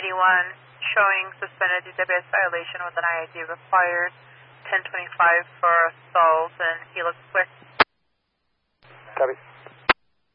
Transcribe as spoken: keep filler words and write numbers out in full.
eighty-one, showing suspended D W S violation with an I I D required, ten twenty-five for assault and helix quick. Copy.